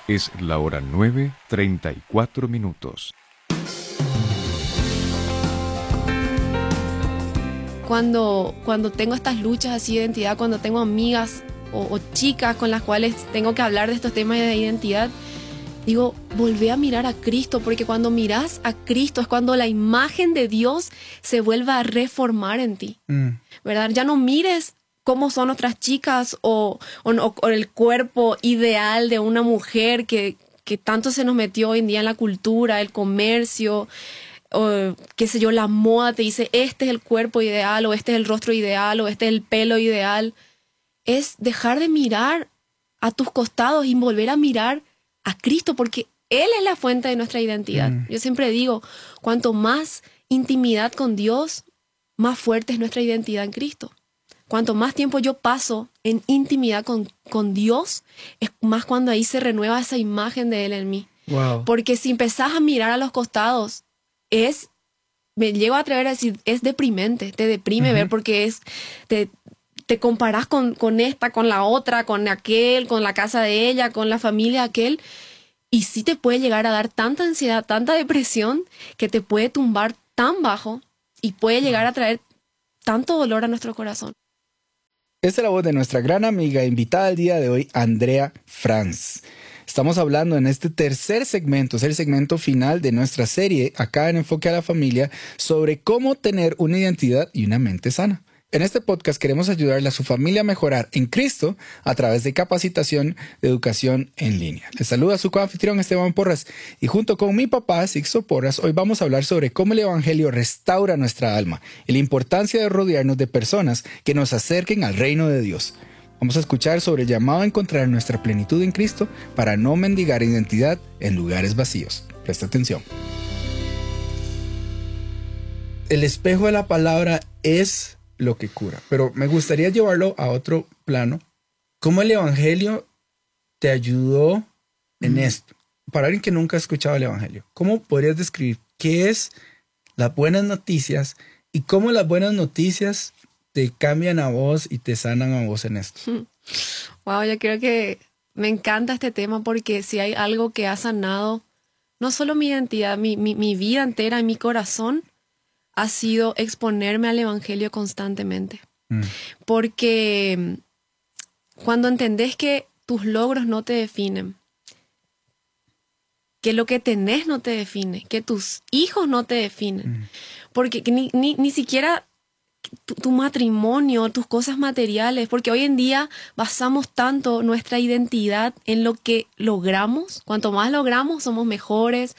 Es la hora 9:34. Cuando tengo estas luchas así de identidad, cuando tengo amigas o chicas con las cuales tengo que hablar de estos temas de identidad, digo, volvé a mirar a Cristo, porque cuando miras a Cristo es cuando la imagen de Dios se vuelve a reformar en ti, ¿verdad? Ya no mires cómo son otras chicas o el cuerpo ideal de una mujer que tanto se nos metió hoy en día en la cultura, el comercio, o qué sé yo, la moda te dice, este es el cuerpo ideal, o este es el rostro ideal, o este es el pelo ideal. Es dejar de mirar a tus costados y volver a mirar a Cristo, porque Él es la fuente de nuestra identidad. Yo siempre digo, cuanto más intimidad con Dios, más fuerte es nuestra identidad en Cristo. Cuanto más tiempo yo paso en intimidad con Dios, es más cuando ahí se renueva esa imagen de Él en mí. Wow. Porque si empezás a mirar a los costados, me llego a atrever a decir, es deprimente, te deprime ver, porque te comparás con esta, con la otra, con aquel, con la casa de ella, con la familia de aquel, y sí te puede llegar a dar tanta ansiedad, tanta depresión, que te puede tumbar tan bajo y puede llegar a traer tanto dolor a nuestro corazón. Esta es la voz de nuestra gran amiga invitada al día de hoy, Andrea Franz. Estamos hablando en este tercer segmento, es el segmento final de nuestra serie acá en Enfoque a la Familia, sobre cómo tener una identidad y una mente sana. En este podcast queremos ayudarle a su familia a mejorar en Cristo a través de capacitación de educación en línea. Les saluda su coanfitrión Esteban Porras y junto con mi papá Sixto Porras, hoy vamos a hablar sobre cómo el Evangelio restaura nuestra alma y la importancia de rodearnos de personas que nos acerquen al reino de Dios. Vamos a escuchar sobre el llamado a encontrar nuestra plenitud en Cristo para no mendigar identidad en lugares vacíos. Presta atención. El espejo de la palabra es lo que cura, pero me gustaría llevarlo a otro plano. ¿Cómo el Evangelio te ayudó en esto? Para alguien que nunca ha escuchado el Evangelio, ¿cómo podrías describir qué es las buenas noticias y cómo las buenas noticias te cambian a vos y te sanan a vos en esto? Wow, yo creo que me encanta este tema, porque si hay algo que ha sanado no solo mi identidad, mi vida entera y mi corazón, ha sido exponerme al Evangelio constantemente. Porque cuando entendés que tus logros no te definen, que lo que tenés no te define, que tus hijos no te definen, porque ni siquiera tu matrimonio, tus cosas materiales, porque hoy en día basamos tanto nuestra identidad en lo que logramos. Cuanto más logramos, somos mejores,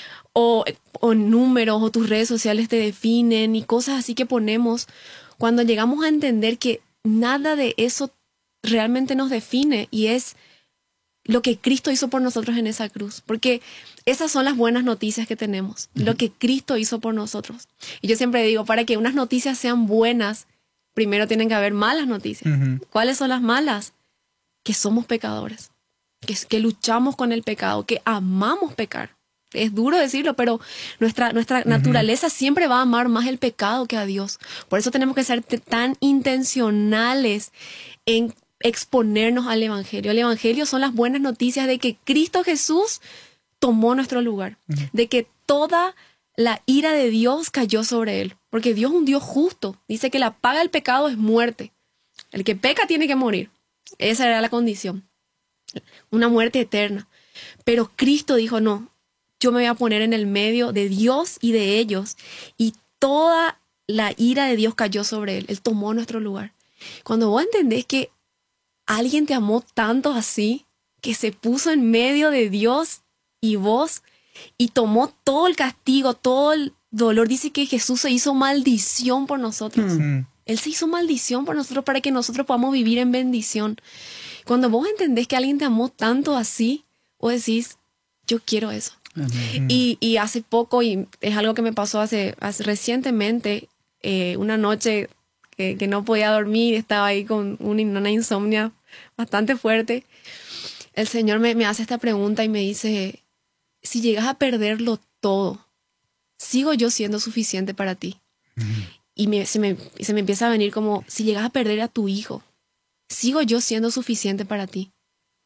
o números, o tus redes sociales te definen y cosas así que ponemos. Cuando llegamos a entender que nada de eso realmente nos define, y es lo que Cristo hizo por nosotros en esa cruz, porque esas son las buenas noticias que tenemos, lo que Cristo hizo por nosotros. Y yo siempre digo, para que unas noticias sean buenas, primero tienen que haber malas noticias. ¿Cuáles son las malas? Que somos pecadores, que luchamos con el pecado, que amamos pecar. Es duro decirlo, pero nuestra naturaleza siempre va a amar más el pecado que a Dios. Por eso tenemos que ser tan intencionales en exponernos al Evangelio. El Evangelio son las buenas noticias de que Cristo Jesús tomó nuestro lugar, de que toda la ira de Dios cayó sobre Él, porque Dios es un Dios justo. Dice que la paga del pecado es muerte. El que peca tiene que morir. Esa era la condición, una muerte eterna. Pero Cristo dijo, no, yo me voy a poner en el medio de Dios y de ellos, y toda la ira de Dios cayó sobre Él. Él tomó nuestro lugar. Cuando vos entendés que alguien te amó tanto así, que se puso en medio de Dios y vos, y tomó todo el castigo, todo el dolor. Dice que Jesús se hizo maldición por nosotros. Él se hizo maldición por nosotros para que nosotros podamos vivir en bendición. Cuando vos entendés que alguien te amó tanto así, vos decís, yo quiero eso. Y hace poco, y es algo que me pasó hace recientemente, una noche que no podía dormir, estaba ahí con una insomnia bastante fuerte. El Señor me hace esta pregunta y me dice, si llegas a perderlo todo, ¿sigo yo siendo suficiente para ti? Y se me empieza a venir como, si llegas a perder a tu hijo, ¿sigo yo siendo suficiente para ti?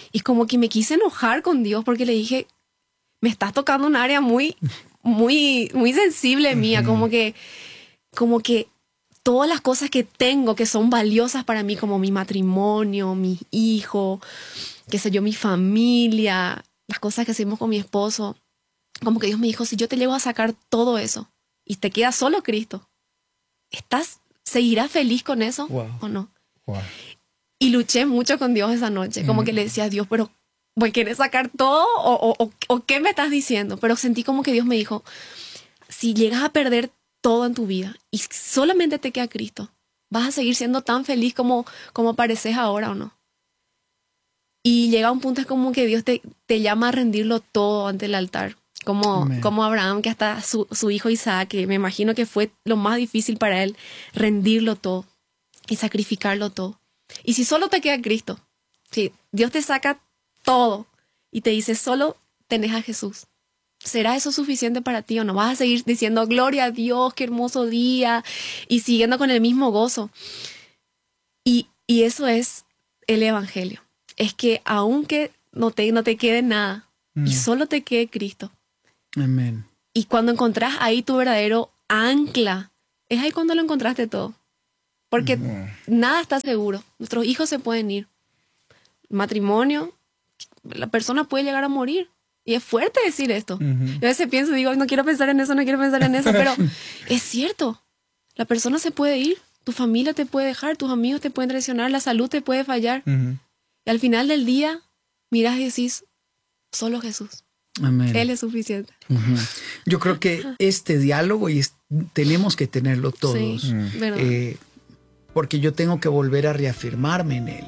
Y como que me quise enojar con Dios porque le dije, me estás tocando un área muy, muy, muy sensible mía, como que todas las cosas que tengo que son valiosas para mí, como mi matrimonio, mi hijo, qué sé yo, mi familia, las cosas que hacemos con mi esposo, como que Dios me dijo, si yo te llevo a sacar todo eso y te queda solo Cristo, ¿seguirás feliz con eso o no? Wow. Y luché mucho con Dios esa noche, como que le decía a Dios, pero ¿quieres sacar todo o qué me estás diciendo? Pero sentí como que Dios me dijo, si llegas a perder todo en tu vida y solamente te queda Cristo, ¿vas a seguir siendo tan feliz como pareces ahora o no? Y llega un punto es como que Dios te llama a rendirlo todo ante el altar, como Abraham, que hasta su hijo Isaac, que me imagino que fue lo más difícil para él, rendirlo todo y sacrificarlo todo. Y si solo te queda Cristo, si Dios te saca todo y te dice solo tenés a Jesús, ¿será eso suficiente para ti o no? ¿Vas a seguir diciendo gloria a Dios, qué hermoso día y siguiendo con el mismo gozo? Y eso es el evangelio. Es que aunque no te quede nada y solo te quede Cristo. Amén. Y cuando encontrás ahí tu verdadero ancla, es ahí cuando lo encontraste todo. Porque nada está seguro. Nuestros hijos se pueden ir. Matrimonio, la persona puede llegar a morir. Y es fuerte decir esto. Yo a veces pienso, digo, no quiero pensar en eso, pero es cierto. La persona se puede ir, tu familia te puede dejar, tus amigos te pueden traicionar, la salud te puede fallar. Y al final del día, miras y decís, solo Jesús. Amén. Él es suficiente. Yo creo que este diálogo tenemos que tenerlo todos. Sí, ¿verdad? Porque yo tengo que volver a reafirmarme en él.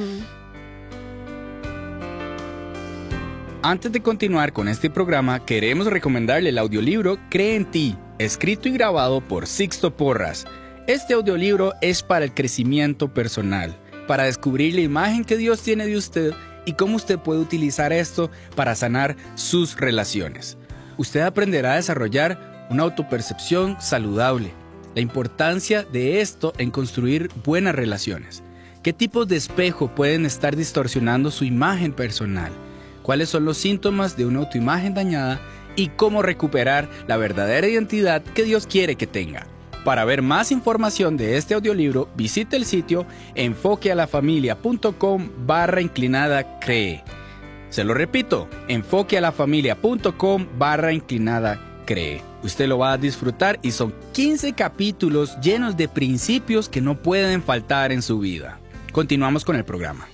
Antes de continuar con este programa, queremos recomendarle el audiolibro Cree en ti, escrito y grabado por Sixto Porras. Este audiolibro es para el crecimiento personal, para descubrir la imagen que Dios tiene de usted y cómo usted puede utilizar esto para sanar sus relaciones. Usted aprenderá a desarrollar una autopercepción saludable, la importancia de esto en construir buenas relaciones, qué tipos de espejo pueden estar distorsionando su imagen personal, cuáles son los síntomas de una autoimagen dañada y cómo recuperar la verdadera identidad que Dios quiere que tenga. Para ver más información de este audiolibro, visite el sitio enfoquealafamilia.com/cree. Se lo repito, enfoquealafamilia.com/cree. Usted lo va a disfrutar y son 15 capítulos llenos de principios que no pueden faltar en su vida. Continuamos con el programa.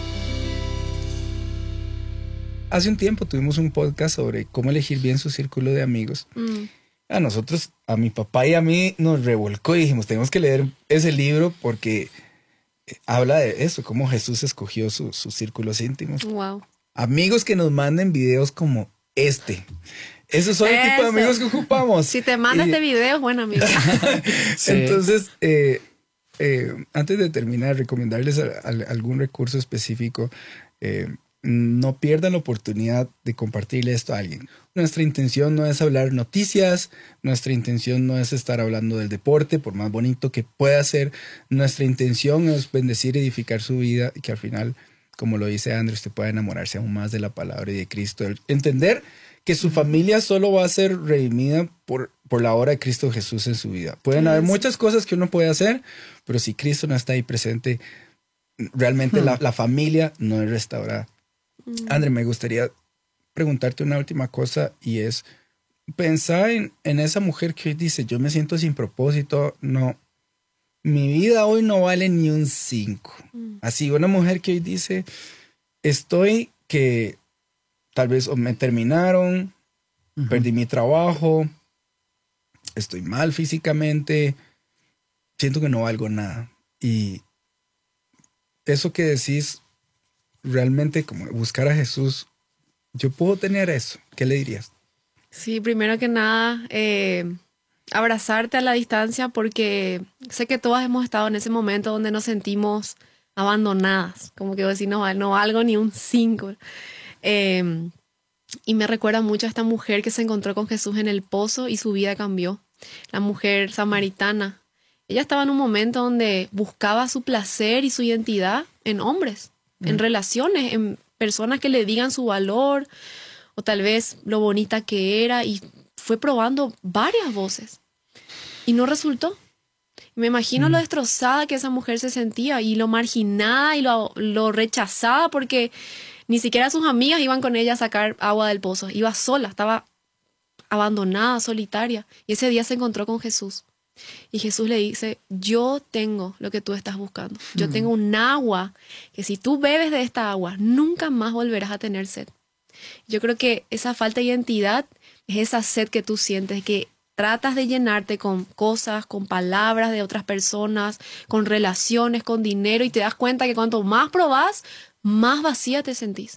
Hace un tiempo tuvimos un podcast sobre cómo elegir bien su círculo de amigos. A nosotros, a mi papá y a mí, nos revolcó y dijimos, tenemos que leer ese libro porque habla de eso, cómo Jesús escogió sus círculos íntimos. Wow. Amigos que nos manden videos como este. Esos son el tipo de amigos que ocupamos. Si te manda este video, bueno, amigo. Sí. Entonces, antes de terminar, recomendarles algún recurso específico. No pierdan la oportunidad de compartirle esto a alguien. Nuestra intención no es hablar noticias, nuestra intención no es estar hablando del deporte, por más bonito que pueda ser. Nuestra intención es bendecir y edificar su vida y que al final, como lo dice Andrew, usted pueda enamorarse aún más de la palabra y de Cristo. Entender que su familia solo va a ser redimida por la obra de Cristo Jesús en su vida. Pueden haber muchas cosas que uno puede hacer, pero si Cristo no está ahí presente, realmente la familia no es restaurada. André, me gustaría preguntarte una última cosa y es, pensar en esa mujer que hoy dice, yo me siento sin propósito, no, mi vida hoy no vale ni un 5. Así, una mujer que hoy dice, estoy que tal vez me terminaron, perdí mi trabajo, estoy mal físicamente, siento que no valgo nada. Y eso que decís, realmente como buscar a Jesús, yo puedo tener eso. ¿Qué le dirías? Sí, primero que nada, abrazarte a la distancia, porque sé que todas hemos estado en ese momento donde nos sentimos abandonadas, como que decir, no valgo ni un 5. Y me recuerda mucho a esta mujer que se encontró con Jesús en el pozo y su vida cambió. La mujer samaritana. Ella estaba en un momento donde buscaba su placer y su identidad en hombres, en relaciones, en personas que le digan su valor o tal vez lo bonita que era, y fue probando varias voces y no resultó. Me imagino lo destrozada que esa mujer se sentía y lo marginada y lo rechazada, porque ni siquiera sus amigas iban con ella a sacar agua del pozo. Iba sola, estaba abandonada, solitaria. Y ese día se encontró con Jesús. Y Jesús le dice, yo tengo lo que tú estás buscando. Yo tengo un agua que si tú bebes de esta agua, nunca más volverás a tener sed. Yo creo que esa falta de identidad es esa sed que tú sientes, que tratas de llenarte con cosas, con palabras de otras personas, con relaciones, con dinero, y te das cuenta que cuanto más probás, más vacía te sentís.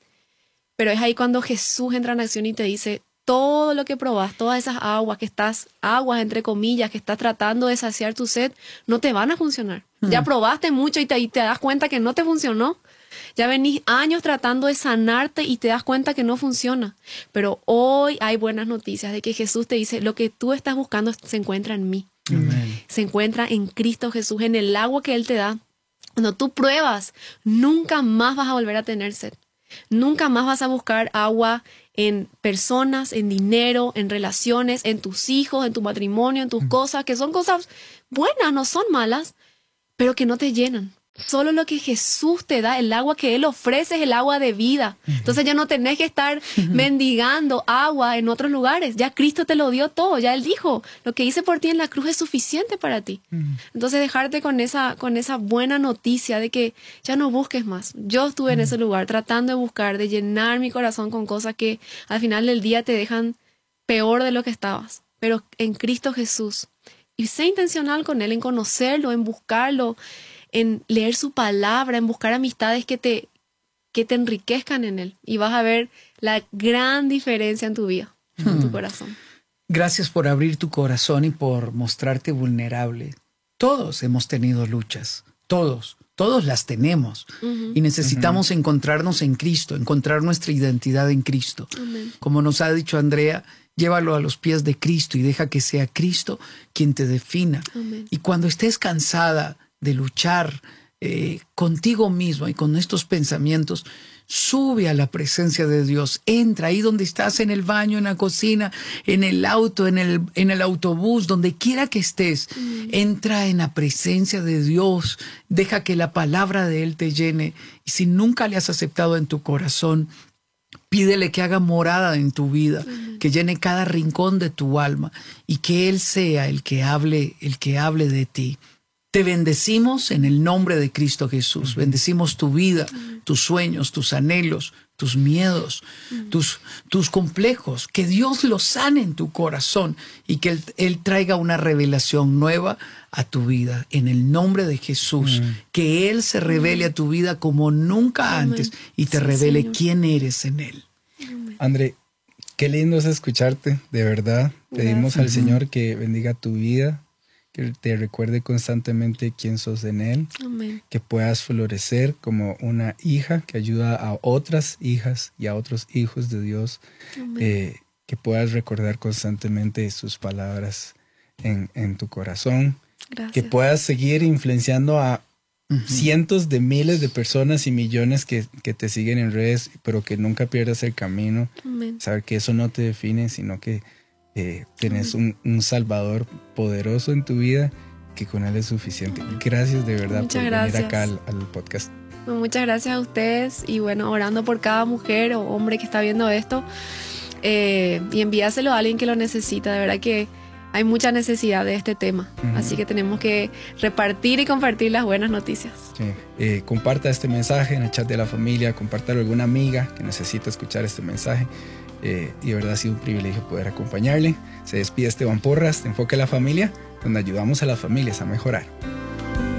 Pero es ahí cuando Jesús entra en acción y te dice, todo lo que probás, todas esas aguas aguas entre comillas, que estás tratando de saciar tu sed, no te van a funcionar. Ya probaste mucho y te das cuenta que no te funcionó. Ya venís años tratando de sanarte y te das cuenta que no funciona. Pero hoy hay buenas noticias de que Jesús te dice, lo que tú estás buscando se encuentra en mí. Amén. Se encuentra en Cristo Jesús, en el agua que Él te da. Cuando tú pruebas, nunca más vas a volver a tener sed. Nunca más vas a buscar agua en personas, en dinero, en relaciones, en tus hijos, en tu matrimonio, en tus cosas, que son cosas buenas, no son malas, pero que no te llenan. Solo lo que Jesús te da, el agua que Él ofrece, es el agua de vida. Entonces ya no tenés que estar mendigando agua en otros lugares. Ya Cristo te lo dio todo. Ya Él dijo, lo que hice por ti en la cruz es suficiente para ti. Entonces dejarte con esa buena noticia de que ya no busques más. Yo estuve en ese lugar tratando de buscar, de llenar mi corazón con cosas que al final del día te dejan peor de lo que estabas. Pero en Cristo Jesús. Y sé intencional con Él, en conocerlo, en buscarlo, en leer su palabra, en buscar amistades que te enriquezcan en Él. Y vas a ver la gran diferencia en tu vida, en tu corazón. Gracias por abrir tu corazón y por mostrarte vulnerable. Todos hemos tenido luchas, todos las tenemos. Y necesitamos encontrarnos en Cristo, encontrar nuestra identidad en Cristo. Amén. Como nos ha dicho Andrea, llévalo a los pies de Cristo y deja que sea Cristo quien te defina. Amén. Y cuando estés cansada de luchar contigo mismo y con estos pensamientos, sube a la presencia de Dios. Entra ahí donde estás, en el baño, en la cocina, en el auto, en el autobús, donde quiera que estés. Entra en la presencia de Dios. Deja que la palabra de Él te llene. Y si nunca le has aceptado en tu corazón, pídele que haga morada en tu vida, que llene cada rincón de tu alma y que Él sea el que hable de ti. Te bendecimos en el nombre de Cristo Jesús. Bendecimos tu vida, tus sueños, tus anhelos, tus miedos, tus complejos. Que Dios los sane en tu corazón y que Él traiga una revelación nueva a tu vida. En el nombre de Jesús. Que Él se revele a tu vida como nunca antes y te revele Señor, quién eres en Él. André, qué lindo es escucharte, de verdad. Pedimos al Señor que bendiga tu vida, que te recuerde constantemente quién sos en Él, Amén. que puedas florecer como una hija que ayuda a otras hijas y a otros hijos de Dios, que puedas recordar constantemente sus palabras en tu corazón, Gracias. que puedas seguir influenciando a cientos de miles de personas y millones que te siguen en redes, pero que nunca pierdas el camino. Amén. Saber que eso no te define, sino que tienes un Salvador poderoso en tu vida, que con Él es suficiente. Gracias de verdad Muchas por gracias. venir acá al podcast. Bueno, muchas gracias a ustedes y bueno, orando por cada mujer o hombre que está viendo esto, y envíaselo a alguien que lo necesita. De verdad que hay mucha necesidad de este tema, así que tenemos que repartir y compartir las buenas noticias. Sí. Comparta este mensaje en el chat de la familia, compártalo a alguna amiga que necesita escuchar este mensaje. Y de verdad ha sido un privilegio poder acompañarle. Se despide Esteban Porras de Enfoque a la Familia, donde ayudamos a las familias a mejorar.